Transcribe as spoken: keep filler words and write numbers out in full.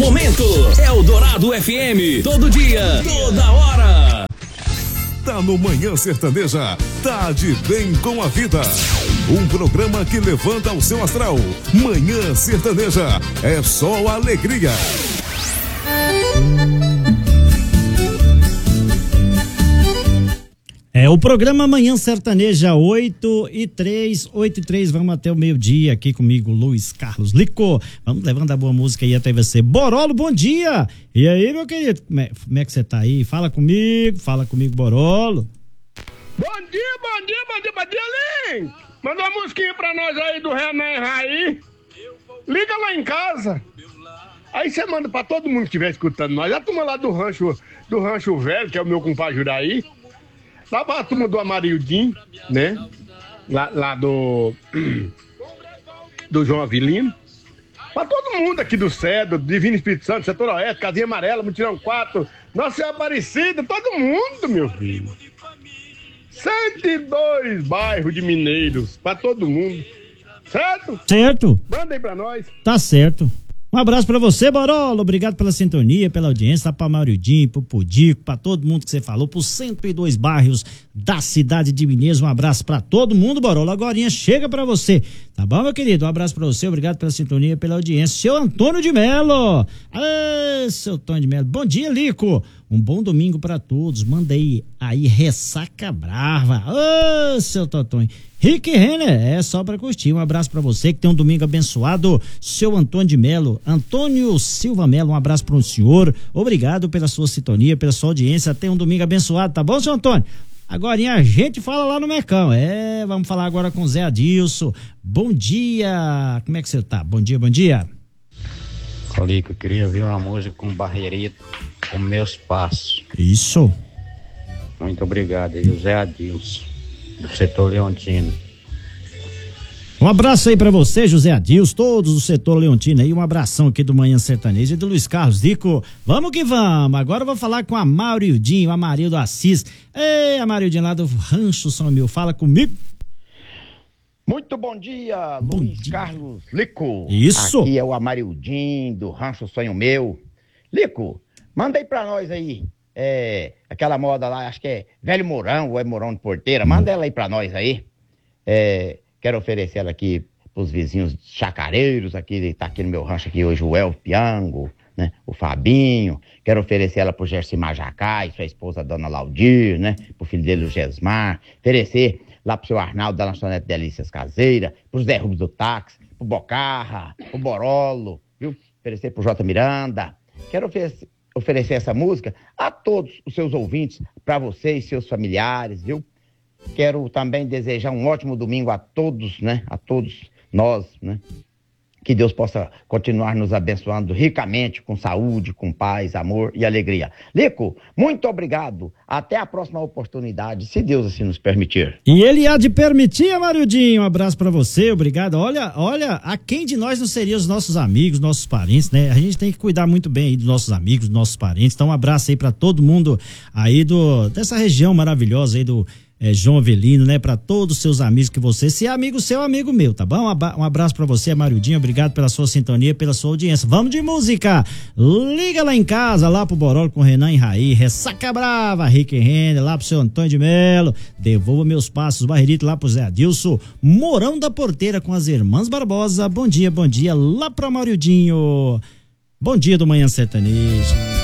momento. Eldorado F M, todo dia, toda hora. Tá no Manhã Sertaneja, tá de bem com a vida. Um programa que levanta o seu astral. Manhã Sertaneja, é só alegria. É o programa Manhã Sertaneja, oito e três, oito e três, vamos até o meio-dia aqui comigo, Luiz Carlos Lico. Vamos levando a boa música aí até você. Borolo, bom dia! E aí, meu querido, como é, como é que você tá aí? Fala comigo, fala comigo, Borolo. Bom dia, bom dia, bom dia, bom dia, Lin! Manda uma musiquinha pra nós aí do Renan Raí. Liga lá em casa. Aí você manda pra todo mundo que estiver escutando nós. A turma lá do rancho, do rancho velho, que é o meu compadre Juraí. Lá pra turma do Amarildinho, né? Lá, lá do. Do João Avilino. Pra todo mundo aqui do Cedro, do Divino Espírito Santo, Setor Oeste, Casinha Amarela, Mutirão quatro, Nossa Senhora Aparecida, todo mundo, meu filho. cento e dois bairros de mineiros, pra todo mundo. Certo? Certo. Manda aí pra nós. Tá certo. Um abraço pra você, Borolo. Obrigado pela sintonia, pela audiência, pra Mauriudinho, pro Pudico, pra todo mundo que você falou, pros cento e dois bairros da cidade de Mineiros. Um abraço pra todo mundo, Borolo. Agorinha chega pra você. Tá bom, meu querido? Um abraço pra você, obrigado pela sintonia, pela audiência. Seu Antônio de Melo. Ah, seu Antônio de Melo. Bom dia, Lico. Um bom domingo pra todos. Manda aí, aí, ressaca brava. Ô, seu Totonho. Rick Renner, é só pra curtir. Um abraço pra você, que tem um domingo abençoado. Seu Antônio de Melo, Antônio Silva Melo, um abraço pro senhor. Obrigado pela sua sintonia, pela sua audiência. Tenha um domingo abençoado, tá bom, seu Antônio? Agora a gente fala lá no Mecão. É, vamos falar agora com o Zé Adilson. Bom dia. Como é que você tá? Bom dia, bom dia. Colico, eu queria ouvir uma música com Barreirito, com Meus Passos. Isso. Muito obrigado, José Adilson, do setor Leontino. Um abraço aí pra você, José Adilson, todos do setor Leontino aí, um abração aqui do Manhã Sertaneja e do Luiz Carlos Dico. Vamos que vamos, agora eu vou falar com a Maurildinho, a Marildo Assis. Ei, a Maurildinho lá do Rancho São Mil, fala comigo. Muito bom dia, bom Luiz dia. Carlos Lico. Isso. Aqui é o Amarildinho do Rancho Sonho Meu. Lico, manda aí pra nós aí, é, aquela moda lá, acho que é Velho Mourão ou é Mourão de Porteira, manda ela aí pra nós aí. É, quero oferecer ela aqui pros vizinhos chacareiros, aqui, tá aqui no meu rancho aqui hoje o El Piango, né, o Fabinho. Quero oferecer ela pro Gersi Majacá e sua esposa, a Dona Laudir, né, pro filho dele, o Gesmar. Oferecer lá pro seu Arnaldo da Lanchonete Delícias Caseira, pros Zé Rubens do Táxi, pro Bocarra, pro Borolo, viu? Oferecer pro J Miranda. Quero oferecer, oferecer essa música a todos os seus ouvintes, pra você e seus familiares, viu? Quero também desejar um ótimo domingo a todos, né? A todos nós, né? Que Deus possa continuar nos abençoando ricamente, com saúde, com paz, amor e alegria. Lico, muito obrigado. Até a próxima oportunidade, se Deus assim nos permitir. E ele há de permitir, Amarildinho. Um abraço pra você, obrigado. Olha, olha, a quem de nós não seriam os nossos amigos, nossos parentes, né? A gente tem que cuidar muito bem aí dos nossos amigos, dos nossos parentes. Então, um abraço aí pra todo mundo aí do, dessa região maravilhosa aí do É, João Avelino, né? Pra todos os seus amigos que você, se é amigo seu, amigo meu, tá bom? Um abraço pra você, Mariudinho, obrigado pela sua sintonia, pela sua audiência. Vamos de música, liga lá em casa, lá pro Borolo com Renan e Raí, Ressaca Brava, Rick Renner, lá pro seu Antônio de Melo, Devolva Meus Passos, Barreirito, lá pro Zé Adilson, Mourão da Porteira com as Irmãs Barbosa, bom dia, bom dia, lá pro Mariudinho, bom dia do Manhã Sertaneja.